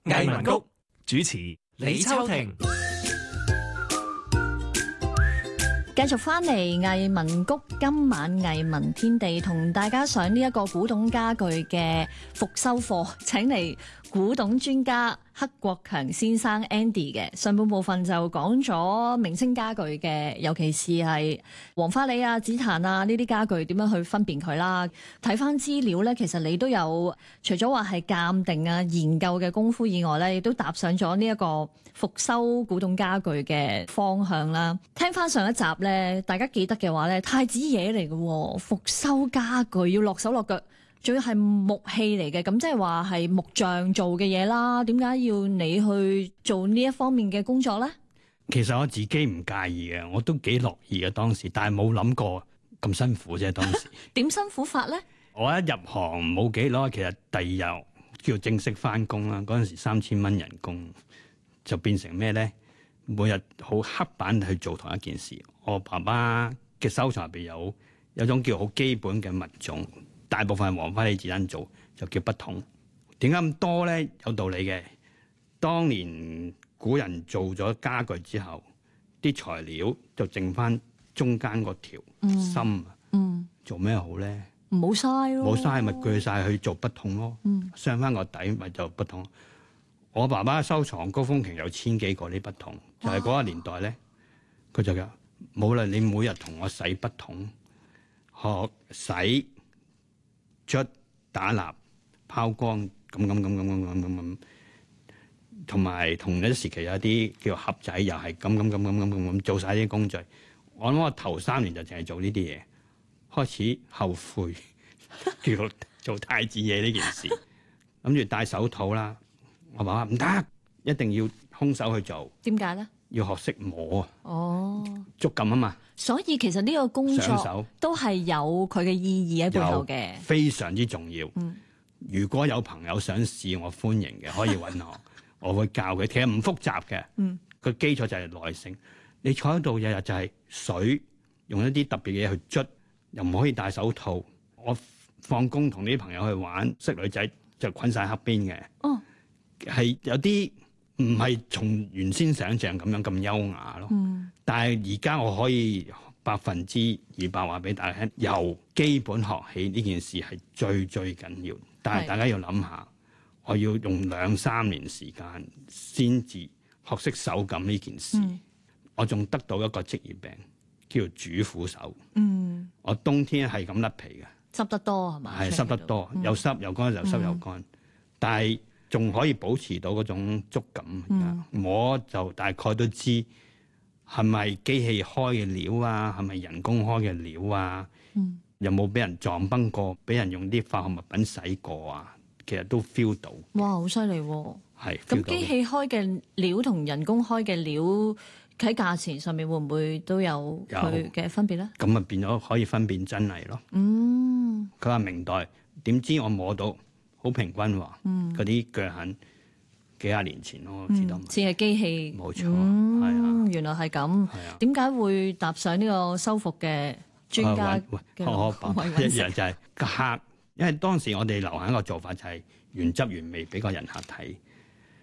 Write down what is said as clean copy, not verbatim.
藝文谷主持李秋婷。 繼續翻嚟藝文谷，今晚藝文天地同大家上呢一個古董家具嘅復修課，請嚟古董專家克國強先生 Andy 嘅。上半部分就講咗明清家具嘅，尤其是係黃花梨啊、紫檀啊呢啲家具點樣去分辨佢啦。睇翻資料咧，其實你都有除咗話係鑑定啊、研究嘅功夫以外咧，亦都踏上咗呢一個復修古董家具嘅方向啦。聽翻上一集咧，大家記得嘅話咧，太子爺嚟嘅復修家具要落手落腳，仲要係木器嚟嘅，咁即係話係木匠做嘅嘢啦。點解要你去做呢一方面嘅工作咧？ 其實我自己唔介意嘅，我都幾樂意嘅當時，但係冇諗過咁辛苦啫。當時點辛苦法咧？ 我一入行冇幾耐，其實第二日叫正式翻工啦。嗰陣時3000蚊人工，就變成咩咧？每日好刻板去做同一件事。我爸爸嘅收藏入邊有種叫好基本嘅物種，大部分係黃花梨紫檀做，就叫筆筒。點解咁多咧？有道理嘅。當年古人做咗家具之後，啲材料就剩翻中間嗰條芯，做咩好咧？ 唔好嘥咯， 冇嘥咪鋸晒去做筆筒咯，鑲翻個底咪就筆筒。我爸爸收藏高峰期有1000幾個啲筆筒，就係嗰個年代咧，佢就講冇啦，你每日同我洗筆筒，學洗、捽、打蠟、拋光，咁，同埋同一時期有啲叫盒仔，又係咁做晒啲工序。我諗我頭3年就淨係做呢啲嘢，開始後悔叫做太子爺呢件事，諗住戴手套啦。我話唔得，一定要空手去做。 點解咧？要學識摸啊， 觸感啊嘛。 所以其實呢個工作都係有佢嘅意義喺背後嘅， 非常之重要。如果有朋友想試，我歡迎嘅，可以揾我，我會教佢。其實唔複雜嘅，個基礎就係耐性。你坐喺度日日就係水，用一啲特別嘢去捽，又唔可以戴手套。我放工同啲朋友去玩，識女仔就捆晒黑邊嘅。係有啲唔係從原先想像咁優雅咯。但係而家我可以200%話俾大家聽，由基本學起呢件事係最緊要。但係大家要諗下，我要用2-3年時間先至學識手感呢件事。我仲得到一個職業病，叫做主婦手。我冬天係咁甩皮嘅，濕得多係嘛？係濕得多，又濕又乾，又濕又乾。但係仲可以保持到嗰種觸感。我就大概都知係咪機器開嘅料啊，係咪人工開嘅料啊？有冇俾人撞崩過？俾人用啲化學物品洗過啊？其實都 feel 到。哇，好犀利喎！係咁，機器開嘅料同人工開嘅料喺價錢上面會唔會都有佢嘅分別咧？咁啊變咗可以分辨真偽咯。佢話明代點知我摸到好平均喎，嗰啲鋸痕幾廿年前咯，我知道。似係機器，冇錯，係啊，原來係咁。係啊，點解會踏上呢個修復嘅專家嘅一樣就係刻，因為當時我哋流行一個做法就係原汁原味俾個人客睇。